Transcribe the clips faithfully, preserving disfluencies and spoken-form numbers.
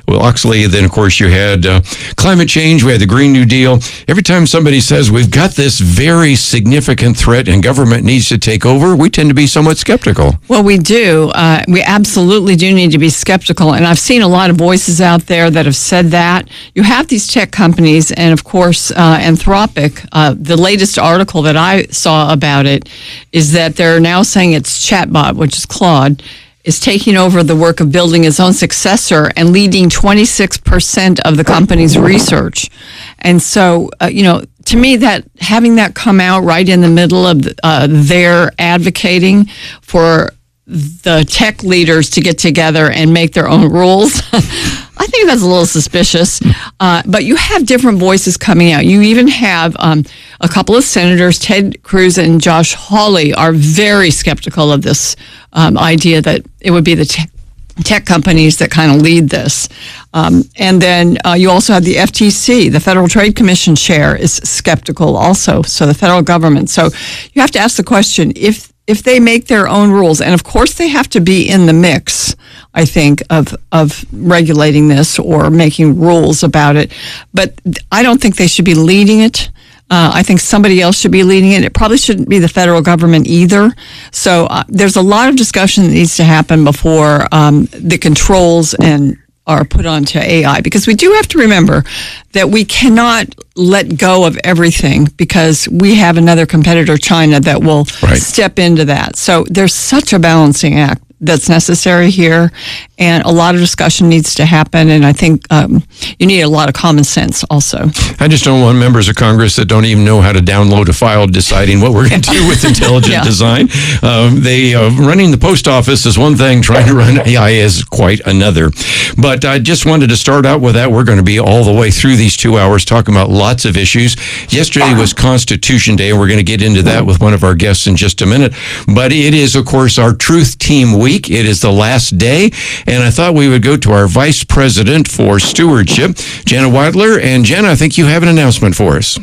well, Oxley. Then, of course, you had uh, climate change. We had the Green New Deal. Every time somebody says we've got this very significant threat and government needs to take over, we tend to be somewhat skeptical. Well, we do. Uh, we absolutely do need to be skeptical. And I've seen a lot of voices out there that have said that. You have these tech companies, and of course, uh, Anthropic, uh, the latest article that I saw about it is that they're now saying its chatbot, which is Claude, is taking over the work of building its own successor and leading twenty-six percent of the company's research. And so, uh, you know, to me, that having that come out right in the middle of uh, their advocating for the tech leaders to get together and make their own rules, I think that's a little suspicious. Uh, but you have different voices coming out. You even have um, a couple of senators, Ted Cruz and Josh Hawley, are very skeptical of this um, idea that it would be the tech, tech companies that kind of lead this. Um, and then uh, you also have the F T C, the Federal Trade Commission chair, is skeptical also, so the federal government. So you have to ask the question, if if they make their own rules, and of course they have to be in the mix, I think, of of regulating this or making rules about it. But I don't think they should be leading it. Uh, I think somebody else should be leading it. It probably shouldn't be the federal government either. So uh, there's a lot of discussion that needs to happen before um, the controls and are put onto A I, because we do have to remember that we cannot let go of everything because we have another competitor, China, that will right. step into that. So there's such a balancing act that's necessary here, and a lot of discussion needs to happen, and I think um, you need a lot of common sense also. I just don't want members of Congress that don't even know how to download a file deciding what we're going to do with intelligent yeah. design. Um, they uh, running the post office is one thing, trying to run A I is quite another. But I just wanted to start out with that. We're going to be all the way through these two hours talking about lots of issues. Yesterday was Constitution Day, and we're going to get into that with one of our guests in just a minute. But it is, of course, our Truth Team Week. Week. It is the last day, and I thought we would go to our Vice President for Stewardship, Jenna Wadler. And Jenna, I think you have an announcement for us.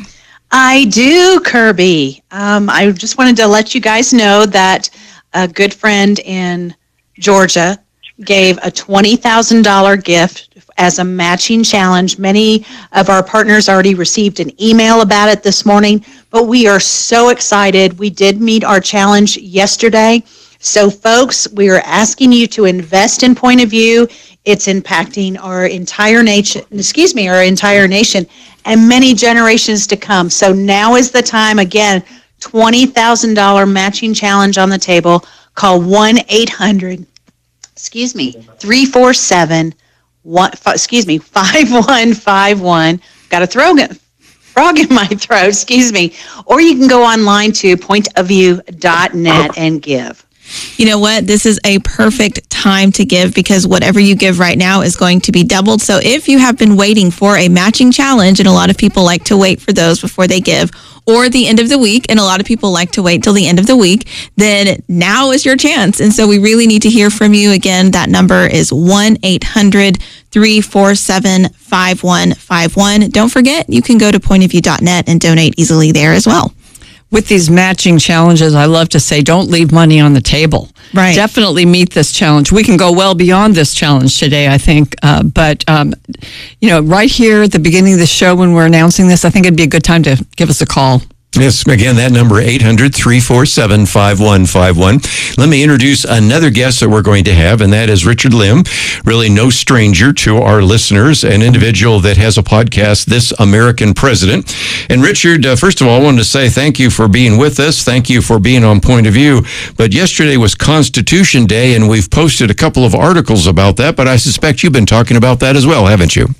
I do, Kirby. Um, I just wanted to let you guys know that a good friend in Georgia gave a twenty thousand dollars gift as a matching challenge. Many of our partners already received an email about it this morning, but we are so excited. We did meet our challenge yesterday. So, folks, we are asking you to invest in Point of View. It's impacting our entire nation, excuse me, our entire nation and many generations to come. So now is the time. Again, twenty thousand dollars matching challenge on the table. Call one eight hundred, excuse me, three four seven, one, excuse me, five one five one. Got a throw, frog in my throat, excuse me. Or you can go online to point of view dot net and give. You know what? This is a perfect time to give because whatever you give right now is going to be doubled. So if you have been waiting for a matching challenge, and a lot of people like to wait for those before they give, or the end of the week, and a lot of people like to wait till the end of the week, then now is your chance. And so we really need to hear from you. Again, that number is one eight hundred three four seven five one five one. Don't forget, you can go to point of view dot net and donate easily there as well. With these matching challenges, I love to say, don't leave money on the table. Right. Definitely meet this challenge. We can go well beyond this challenge today, I think. Uh, but, um, you know, right here at the beginning of the show when we're announcing this, I think it'd be a good time to give us a call. Yes, again, that number, eight hundred three four seven five one five one. Let me introduce another guest that we're going to have, and that is Richard Lim, really no stranger to our listeners, an individual that has a podcast, This American President. And Richard, uh, first of all, I wanted to say thank you for being with us. Thank you for being on Point of View. But yesterday was Constitution Day, and we've posted a couple of articles about that, but I suspect you've been talking about that as well, haven't you?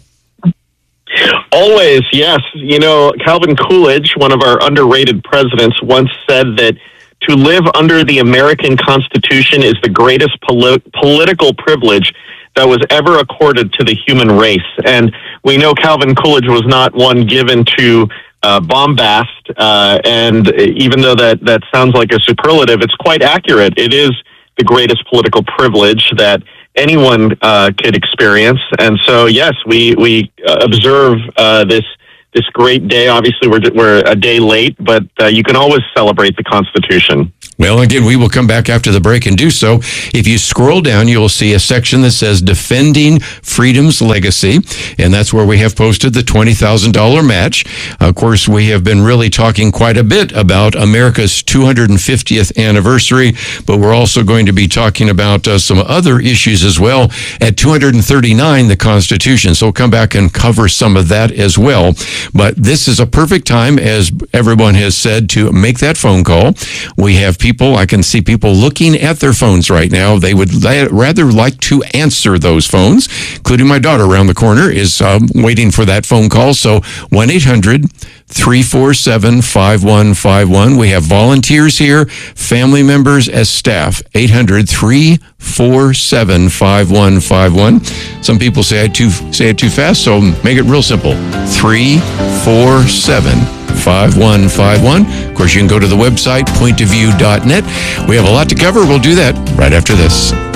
Always, yes. You know, Calvin Coolidge, one of our underrated presidents, once said that to live under the American Constitution is the greatest poli- political privilege that was ever accorded to the human race. And we know Calvin Coolidge was not one given to uh, bombast, uh, and even though that, that sounds like a superlative, it's quite accurate. It is the greatest political privilege that anyone uh, could experience. And so, yes, we we uh, observe uh, this this great day. Obviously, we're we're a day late, but uh, you can always celebrate the Constitution. Well, again, we will come back after the break and do so. If you scroll down, you'll see a section that says Defending Freedom's Legacy, and that's where we have posted the twenty thousand dollars match. Of course, we have been really talking quite a bit about America's two hundred fiftieth anniversary, but we're also going to be talking about uh, some other issues as well at two hundred thirty-nine, the Constitution. So we'll come back and cover some of that as well. But this is a perfect time, as everyone has said, to make that phone call. We have people, I can see people looking at their phones right now. They would la- rather like to answer those phones, including my daughter around the corner is um, waiting for that phone call. So one eight hundred three four seven five one five one. We have volunteers here, family members as staff. eight hundred three four seven five one five one. Some people say I too say it too fast, so make it real simple. three four seven five one five one. Of course, you can go to the website point of view dot net. We have a lot to cover. We'll do that right after this.